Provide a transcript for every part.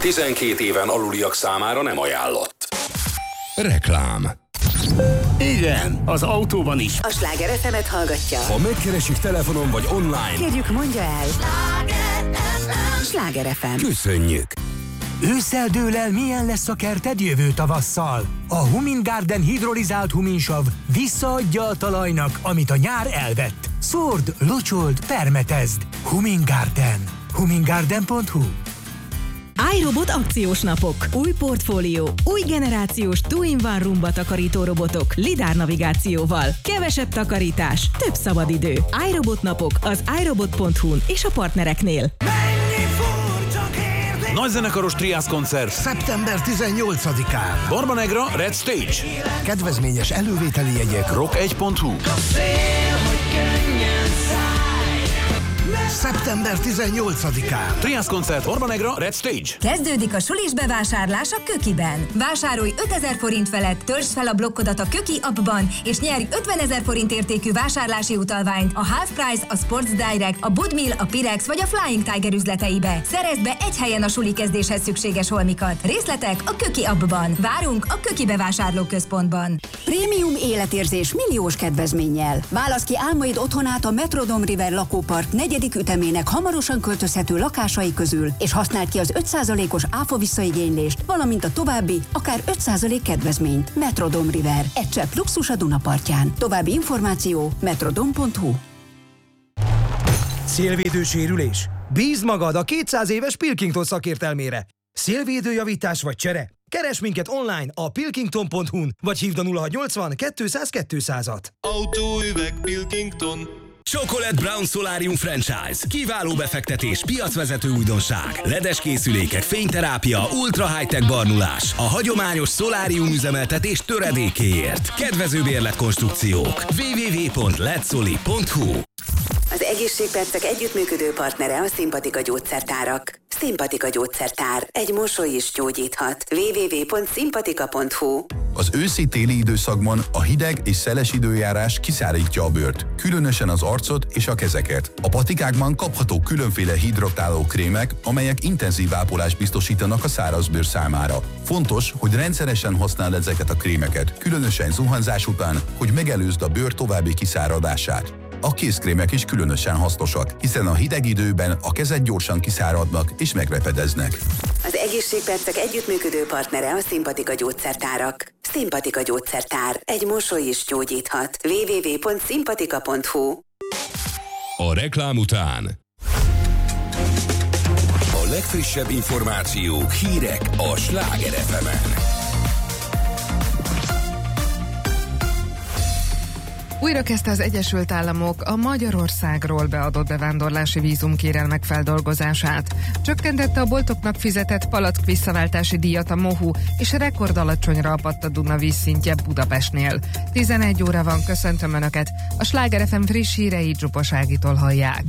12 éven aluliak számára nem ajánlott. Reklám. Igen, az autóban is. A Sláger FM-et hallgatja. Ha megkeresik telefonon vagy online, kérjük, mondja el. Sláger FM. Köszönjük. Ősszel dől el, milyen lesz a kerted jövő tavasszal. A Humin Garden hidrolizált huminsav visszaadja a talajnak, amit a nyár elvett. Szórd, locsold, permetezd. Humin Garden. humingarden.hu. iRobot akciós napok. Új portfólió. Új generációs two-in-one rumba takarító robotok. Lidar navigációval. Kevesebb takarítás. Több szabadidő. iRobot napok az iRobot.hu-n és a partnereknél. Nagyzenekaros Triász koncert Szeptember 18-án. Barba Negra Red Stage. Kedvezményes elővételi jegyek. Rock1.hu. Szeptember 18-án. Triász koncert Barba Negra Red Stage. Kezdődik a sulis bevásárlás a Kökiben. Vásárolj 5000 forint felett, törzsd fel a blokkodat a Köki appban, és nyerj 50 000 forint értékű vásárlási utalványt a Half Price, a Sports Direct, a Budmill, a Pirex vagy a Flying Tiger üzleteibe. Szerezd be egy helyen a suli kezdéshez szükséges holmikat. Részletek a Köki appban. Várunk a Köki bevásárlóközpontban. Prémium életérzés milliós kedvezménnyel. Válasz ki álmaid otthonát a Metrodome River lakópark 4. ütemének hamarosan költözhető lakásai közül, és használd ki az 5%-os áfa visszaigénylést, valamint a további, akár 5% kedvezményt. Metrodome River. Egy csepp luxus a Dunapartján. További információ metrodome.hu. Szélvédősérülés? Bízd magad a 200 éves Pilkington szakértelmére. Szélvédőjavítás vagy csere? Keresd minket online a pilkington.hu-n, vagy hívd a 0680 200 200-at. Autóüveg Pilkington. Chocolate Brown Solarium Franchise. Kiváló befektetés, piacvezető újdonság. Ledes készülékek, fényterápia, ultra high-tech barnulás. A hagyományos szolárium üzemeltetés töredékéért. Kedvező bérletkonstrukciók. www.ledsoli.hu. Az egészségpercek együttműködő partnere a Szimpatika gyógyszertárak. Szimpatika gyógyszertár. Egy mosoly is gyógyíthat. www.szimpatika.hu. Az őszi-téli időszakban a hideg és szeles időjárás kiszárítja a bőrt, különösen az arcot és a kezeket. A patikákban kapható különféle hidratáló krémek, amelyek intenzív ápolást biztosítanak a szárazbőr számára. Fontos, hogy rendszeresen használd ezeket a krémeket, különösen zuhanyzás után, hogy megelőzd a bőr további kiszáradását. A kézkrémek is különösen hasznosak, hiszen a hideg időben a kezed gyorsan kiszáradnak és megrepedeznek. Az egészségpercek együttműködő partnere a Szimpatika gyógyszertárak. Szimpatika gyógyszertár. Egy mosoly is gyógyíthat. www.szimpatika.hu. A reklám után a legfrissebb információk, hírek a Sláger FM-en. Újra kezdte az Egyesült Államok a Magyarországról beadott bevándorlási vízumkérelmek feldolgozását. Csökkentette a boltoknak fizetett palack visszaváltási díjat a MOHU, és rekordalacsonyra apadt a Duna vízszintje Budapestnél. 11 óra van, köszöntöm Önöket. A Sláger FM friss híreit Zsupos Ágitól hallják.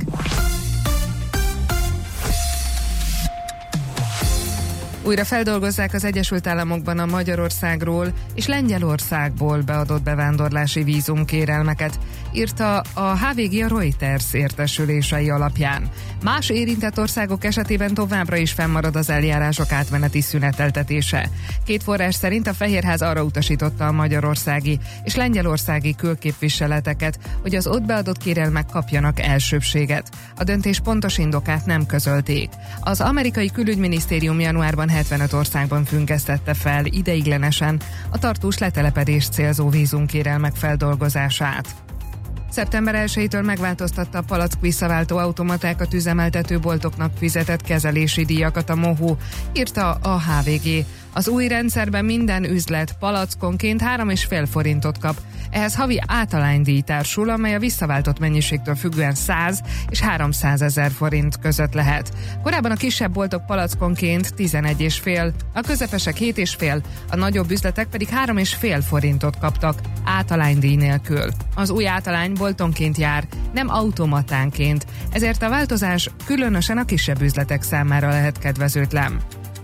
Újra feldolgozzák az Egyesült Államokban a Magyarországról és Lengyelországból beadott bevándorlási vízumkérelmeket, írta a HVG a Reuters értesülései alapján. Más érintett országok esetében továbbra is fennmarad az eljárások átmeneti szüneteltetése. Két forrás szerint a Fehérház arra utasította a magyarországi és lengyelországi külképviseleteket, hogy az ott beadott kérelmek kapjanak elsőbbséget. A döntés pontos indokát nem közölték. Az amerikai külügyminisztérium januárban 75 országban függesztette fel ideiglenesen a tartós letelepedést célzó vízumkérelmek feldolgozását. Szeptember 1-től megváltoztatta a palack visszaváltó automatákat üzemeltető boltoknak fizetett kezelési díjakat a MOHU, írta a HVG. Az új rendszerben minden üzlet palackonként 3,5 forintot kap. Ehhez havi általánydíj társul, amely a visszaváltott mennyiségtől függően 100 és 300 000 forint között lehet. Korábban a kisebb boltok palackonként 11,5, a közepesek 7,5, a nagyobb üzletek pedig 3,5 forintot kaptak általánydíj nélkül. Az új általány boltonként jár, nem automatánként, ezért a változás különösen a kisebb üzletek számára lehet kedvezőtlen.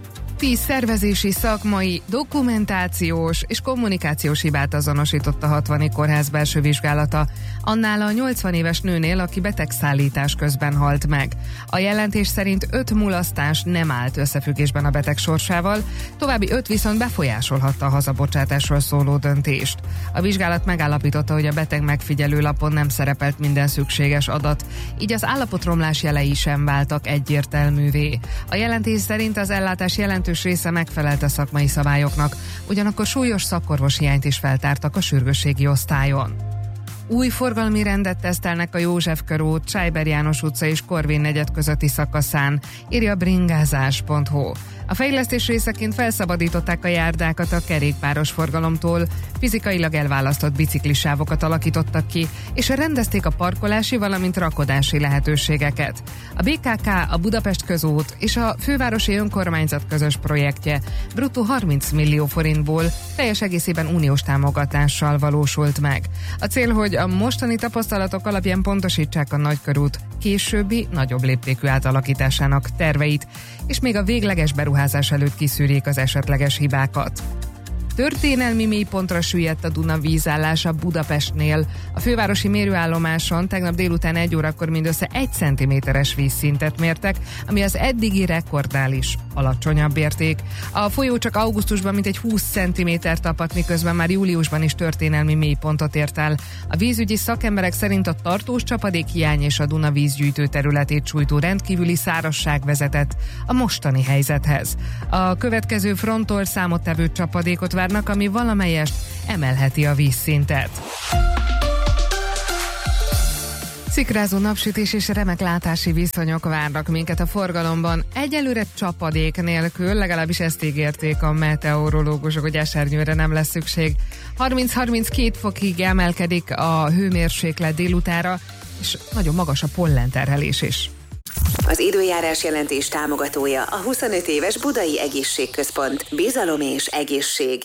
úti, szervezési, szakmai, dokumentációs és kommunikációs hibát azonosított a 60. kórház belső vizsgálata. Annál a 80 éves nőnél, aki betegszállítás közben halt meg. A jelentés szerint 5 mulasztás nem állt összefüggésben a beteg sorsával, további 5 viszont befolyásolhatta a hazabocsátásról szóló döntést. A vizsgálat megállapította, hogy a beteg megfigyelő lapon nem szerepelt minden szükséges adat, így az állapotromlás jelei sem váltak egyértelművé. A jelentés szerint az ellátás jelentős része megfelelt a szakmai szabályoknak, ugyanakkor súlyos szakorvos hiányt is feltártak a sürgősségi osztályon. Új forgalmi rendet tesztelnek a József körút, Scheiber János utca és Korvin negyed közötti szakaszán, írja bringázás.hu. A fejlesztés részeként felszabadították a járdákat a kerékpáros forgalomtól, fizikailag elválasztott biciklisávokat alakítottak ki, és rendezték a parkolási, valamint rakodási lehetőségeket. A BKK, a Budapest közút és a fővárosi önkormányzat közös projektje bruttó 30 millió forintból teljes egészében uniós támogatással valósult meg. A cél, hogy a mostani tapasztalatok alapján pontosítsák a nagykörút későbbi, nagyobb léptékű átalakításának terveit, és még a végleges beruházás előtt kiszűrjék az esetleges hibákat. Történelmi mélypontra süllyedt a Duna vízállása Budapestnél. A fővárosi mérőállomáson tegnap délután 1 órakor mindössze 1 cm-es vízszintet mértek, ami az eddigi rekordnál is alacsonyabb érték. A folyó csak augusztusban mintegy 20 cm-t apadt, miközben már júliusban is történelmi mélypontot ért el. A vízügyi szakemberek szerint a tartós csapadékhiány és a Duna vízgyűjtő területét sújtó rendkívüli szárazság vezetett a mostani helyzethez. A következő fronttól számottevő csapadékot várnak, ami valamelyest emelheti a vízszintet. Szikrázó napsütés és remek látási viszonyok várnak minket a forgalomban. Egyelőre csapadék nélkül, legalábbis ezt ígérték a meteorológusok, hogy esernyőre nem lesz szükség. 30-32 fokig emelkedik a hőmérséklet délutára, és nagyon magas a pollenterhelés is. Az időjárás jelentés támogatója a 25 éves Budai Egészségközpont. Bizalom és egészség.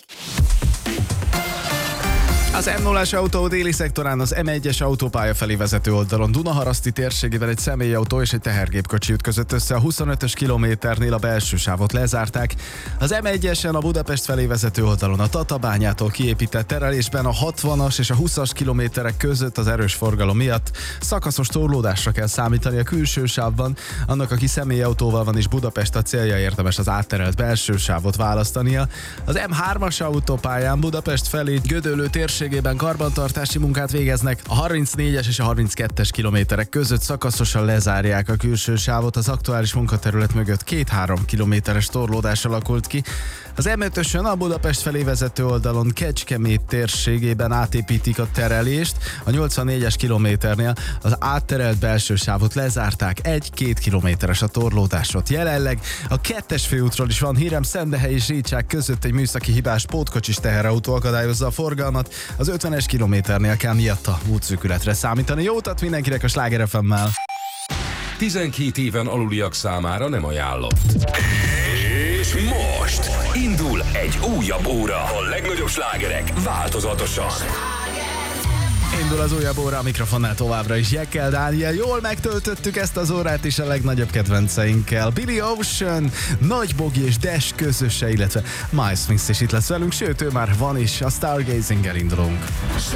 Az M0-as autó déli szektorán az M1-es autópálya felé vezető oldalon Dunaharaszti térségében egy személyautó és egy tehergépkocsi ütközött össze. A 25-ös kilométernél a belső sávot lezárták. Az M1-esen a Budapest felé vezető oldalon a Tatabányától kiépített terelésben a 60-as és a 20-as kilométerek között az erős forgalom miatt szakaszos torlódásra kell számítani a külső sávban. Annak, aki személyautóval van és Budapest a célja, érdemes az átterelt belső sávot választania. Az M3-as autópályán Budapest felé Gödöllő térségében karbantartási munkát végeznek. A 34-es és a 32-es kilométerek között szakaszosan lezárják a külső sávot. Az aktuális munkaterület mögött 2-3 kilométeres torlódás alakult ki. Az M5-ösön a Budapest felé vezető oldalon Kecskemét térségében átépítik a terelést. A 84-es kilométernél az átterelt belső sávot lezárták, 1-2 kilométeres a torlódásot. Jelenleg a 2-es főútról is van hírem, Szendehely és Récsák között egy műszaki hibás pótkocsis teherautó akadályozza a forgalmat. Az 50-es kilométernél kell miatta útszűkületre számítani. Jó utat mindenkinek a Sláger FM-mel! 12 éven aluliak számára nem ajánlott. És most indul egy újabb óra. A legnagyobb slágerek változatosan. Indul az újabb óra, a mikrofonnál továbbra is Jekkel Dániel. Jól megtöltöttük ezt az órát is a legnagyobb kedvenceinkkel. Billy Ocean, Nagy Bogi és Dash közöse, illetve Miles Smith is itt lesz velünk, sőt ő már van is, a Stargazing-el indulunk.